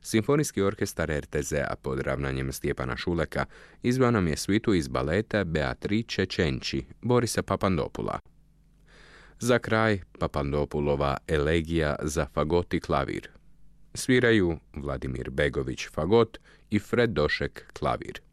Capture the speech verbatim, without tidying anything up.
Simfonijski orkestar er te zea pod ravnanjem Stjepana Šuleka izveo nam je svitu iz baleta Beatrice Cenci Borisa Papandopula. Za kraj Papandopulova elegija za fagot i klavir. Sviraju Vladimir Begović fagot i Fred Došek klavir.